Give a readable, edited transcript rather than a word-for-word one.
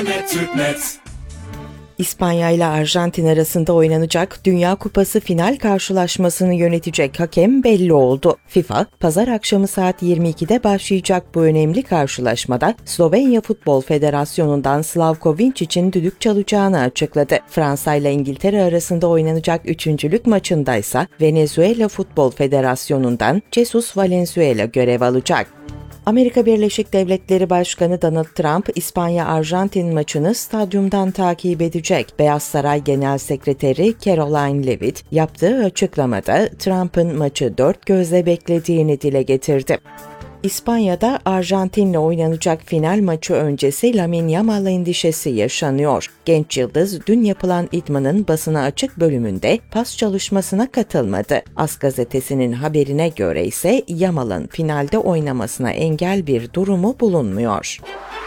Türknet. İspanya ile Arjantin arasında oynanacak Dünya Kupası final karşılaşmasını yönetecek hakem belli oldu. FIFA, pazar akşamı saat 22'de başlayacak bu önemli karşılaşmada Slovenya Futbol Federasyonu'ndan Slavko Vincic'in düdük çalacağını açıkladı. Fransa ile İngiltere arasında oynanacak üçüncülük maçında ise Venezuela Futbol Federasyonu'ndan Jesus Valenzuela görev alacak. Amerika Birleşik Devletleri Başkanı Donald Trump, İspanya-Arjantin maçını stadyumdan takip edecek. Beyaz Saray Genel Sekreteri Caroline Leavitt yaptığı açıklamada Trump'ın maçı dört gözle beklediğini dile getirdi. İspanya'da Arjantin'le oynanacak final maçı öncesi Lamine Yamal endişesi yaşanıyor. Genç yıldız dün yapılan idmanın basına açık bölümünde pas çalışmasına katılmadı. AS gazetesinin haberine göre ise Yamal'ın finalde oynamasına engel bir durumu bulunmuyor.